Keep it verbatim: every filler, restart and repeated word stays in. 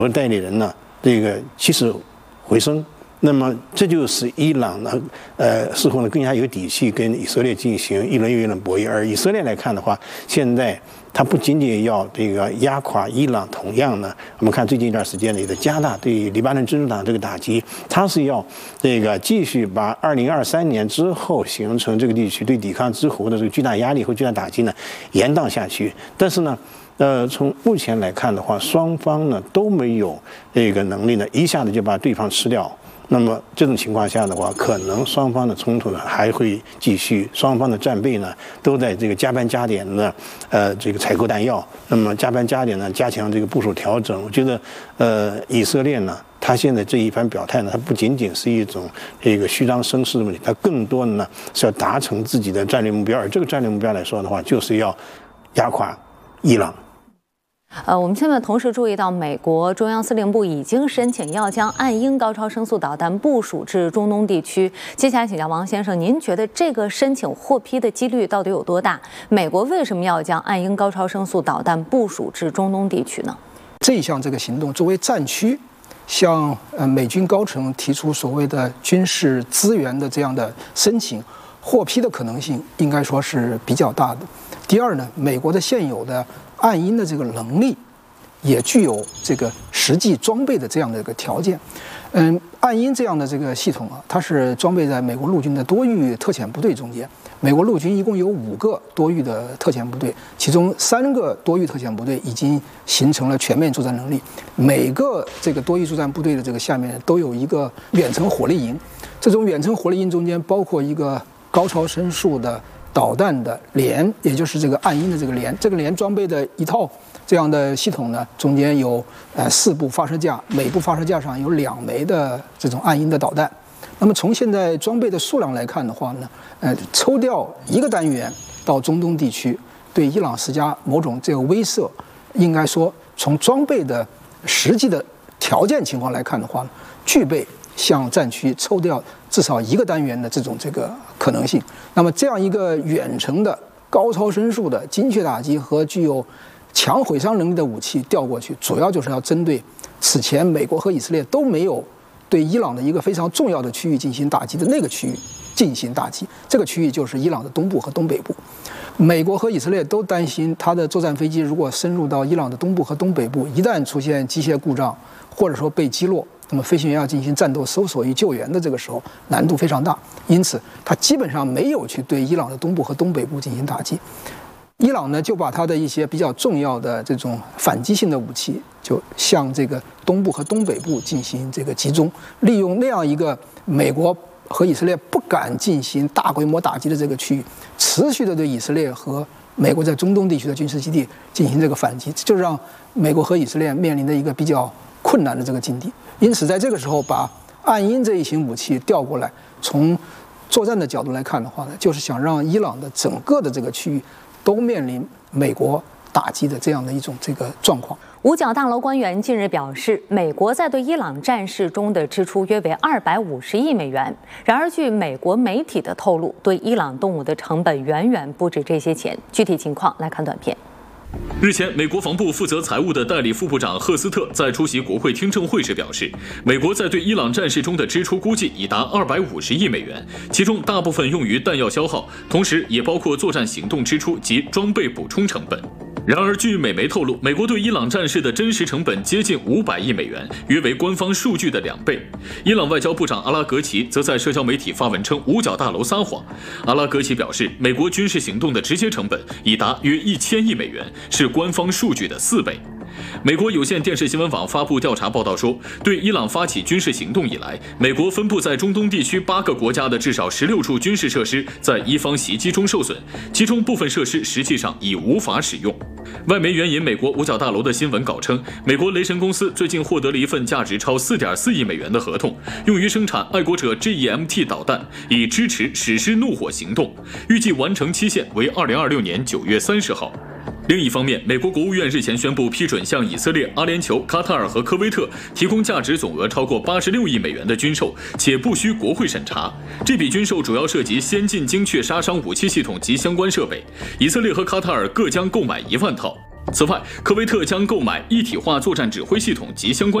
和代理人呢，这个起死回生。那么这就使伊朗呢，呃，似乎呢更加有底气跟以色列进行一轮又一轮博弈。而以色列来看的话，现在它不仅仅要这个压垮伊朗，同样呢，我们看最近一段时间里的加大对黎巴嫩真主党这个打击，它是要这个继续把二零二三年之后形成这个地区对抵抗之后的这个巨大压力和巨大打击呢延宕下去。但是呢，呃，从目前来看的话，双方呢都没有这个能力呢一下子就把对方吃掉。那么这种情况下的话，可能双方的冲突呢还会继续，双方的战备呢都在这个加班加点的呃这个采购弹药，那么加班加点呢加强这个部署调整。我觉得呃以色列呢，他现在这一番表态呢，它不仅仅是一种这个虚张声势的问题，它更多的呢是要达成自己的战略目标，而这个战略目标来说的话，就是要压垮伊朗。 呃，我们现在同时注意到，美国中央司令部已经申请要将暗鹰高超声速导弹部署至中东地区。接下来请教王先生，您觉得这个申请获批的几率到底有多大？美国为什么要将暗鹰高超声速导弹部署至中东地区呢？ 这一项这个行动作为战区，向呃美军高层提出所谓的军事资源的这样的申请，获批的可能性应该说是比较大的。第二呢，美国的现有的暗鹰的这个能力，也具有这个实际装备的这样的一个条件。嗯，暗鹰这样的这个系统啊，它是装备在美国陆军的多域特遣部队中间。美国陆军一共有五个多域的特遣部队，其中三个多域特遣部队已经形成了全面作战能力。每个这个多域作战部队的这个下面都有一个远程火力营，这种远程火力营中间包括一个高超声速的导弹的连，也就是这个暗鹰的这个连，这个连装备的一套这样的系统呢，中间有呃四部发射架，每部发射架上有两枚的这种暗鹰的导弹。那么从现在装备的数量来看的话呢，呃，抽调一个单元到中东地区，对伊朗施加某种这个威慑，应该说从装备的实际的条件情况来看的话呢，具备向战区抽调至少一个单元的这种这个可能性。那么这样一个远程的高超声速的精确打击和具有强毁伤能力的武器调过去，主要就是要针对此前美国和以色列都没有对伊朗的一个非常重要的区域进行打击的那个区域进行打击。这个区域就是伊朗的东部和东北部。美国和以色列都担心，它的作战飞机如果深入到伊朗的东部和东北部，一旦出现机械故障或者说被击落，那么飞行员要进行战斗搜索与救援的这个时候难度非常大，因此它基本上没有去对伊朗的东部和东北部进行打击。伊朗呢就把它的一些比较重要的这种反击性的武器，就向这个东部和东北部进行这个集中，利用那样一个美国和以色列不敢进行大规模打击的这个区域，持续的对以色列和美国在中东地区的军事基地进行这个反击，就让美国和以色列面临的一个比较困难的这个境地。因此在这个时候把暗鹰这一型武器调过来，从作战的角度来看的话呢，就是想让伊朗的整个的这个区域都面临美国打击的这样的一种这个状况。 五角大楼官员近日表示，美国在对伊朗战事中的支出约为二百五十亿美元。然而，据美国媒体的透露，对伊朗动武的成本远远不止这些钱。具体情况来看短片。 日前，美国防部负责财务的代理副部长赫斯特在出席国会听证会时表示，美国在对伊朗战事中的支出估计已达二百五十亿美元，其中大部分用于弹药消耗，同时也包括作战行动支出及装备补充成本。然而，据美媒透露，美国对伊朗战事的真实成本接近五百亿美元，约为官方数据的两倍。伊朗外交部长阿拉格齐则在社交媒体发文称五角大楼撒谎。阿拉格齐表示，美国军事行动的直接成本已达约一千亿美元，是官方数据的四倍。美国有线电视新闻网发布调查报道说，对伊朗发起军事行动以来，美国分布在中东地区八个国家的至少十六处军事设施在伊方袭击中受损，其中部分设施实际上已无法使用。外媒援引美国五角大楼的新闻稿称，美国雷神公司最近获得了一份价值超 四点四亿美元的合同，用于生产爱国者 G E M T 导弹，以支持史诗怒火行动，预计完成期限为二零二六年九月三十号。另一方面，美国国务院日前宣布批准向以色列、阿联酋、卡塔尔和科威特提供价值总额超过八十六亿美元的军售，且不需国会审查。这笔军售主要涉及先进精确杀伤武器系统及相关设备，以色列和卡塔尔各将购买一万套。 此外，科威特将购买一体化作战指挥系统及相关